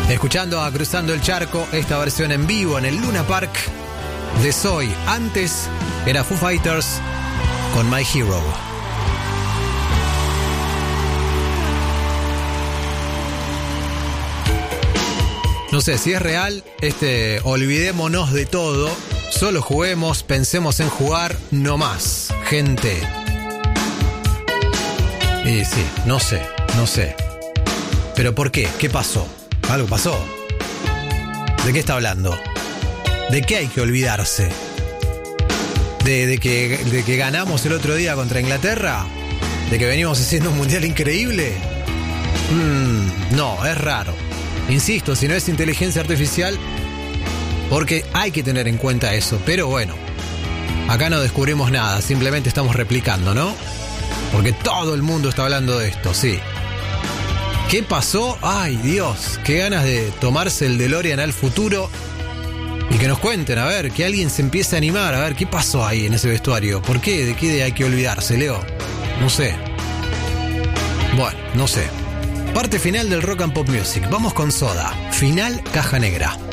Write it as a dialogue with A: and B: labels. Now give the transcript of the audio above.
A: Escuchando a Cruzando el Charco, esta versión en vivo en el Luna Park de Soy. Antes era Foo Fighters con My Hero. No sé si es real, olvidémonos de todo, solo juguemos, pensemos en jugar, no más, gente. Y sí, no sé. ¿Pero por qué? ¿Qué pasó? ¿Algo pasó? ¿De qué está hablando? ¿De qué hay que olvidarse? ¿De que ganamos el otro día contra Inglaterra? ¿De que venimos haciendo un mundial increíble? No, es raro. Insisto, si no es inteligencia artificial, porque hay que tener en cuenta eso. Pero bueno, acá no descubrimos nada, simplemente estamos replicando, ¿no? Porque todo el mundo está hablando de esto, sí. ¿Qué pasó? ¡Ay, Dios! Qué ganas de tomarse el DeLorean al futuro y que nos cuenten, a ver, que alguien se empiece a animar, a ver, ¿qué pasó ahí en ese vestuario? ¿Por qué? ¿De qué hay que olvidarse, Leo? No sé. Bueno, no sé. Parte final del Rock and Pop Music. Vamos con Soda. Final Caja Negra.